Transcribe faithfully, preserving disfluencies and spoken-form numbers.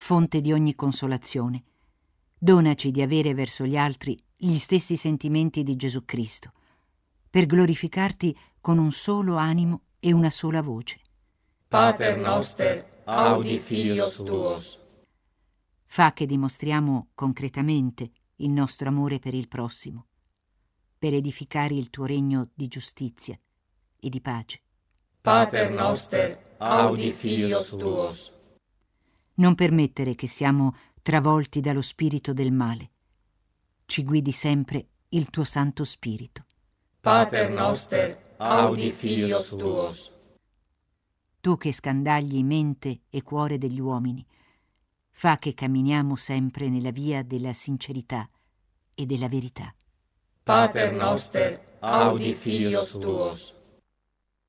fonte di ogni consolazione, donaci di avere verso gli altri gli stessi sentimenti di Gesù Cristo, per glorificarti con un solo animo e una sola voce. Pater noster, audi filios tuos. Fa che dimostriamo concretamente il nostro amore per il prossimo, per edificare il tuo regno di giustizia e di pace. Pater noster, audi filios tuos. Non permettere che siamo travolti dallo spirito del male. Ci guidi sempre il tuo Santo Spirito. Pater noster, audi filios tuos. Tu che scandagli mente e cuore degli uomini, fa che camminiamo sempre nella via della sincerità e della verità. Pater noster, audi filios tuos.